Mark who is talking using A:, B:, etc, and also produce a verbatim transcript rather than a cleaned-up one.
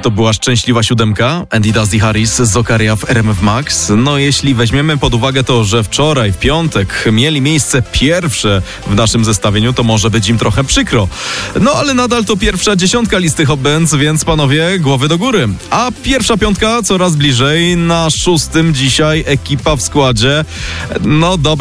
A: to była szczęśliwa siódemka? Andy Dusty Harris z Okaria w R M F Max. No jeśli weźmiemy pod uwagę to, że wczoraj, w piątek, mieli miejsce pierwsze w naszym zestawieniu, to może być im trochę przykro. No ale nadal to pierwsza dziesiątka listy Hot Dance, więc panowie, głowy do góry. A pierwsza piątka coraz bliżej. Na szóstym dzisiaj ekipa w składzie. No dobra.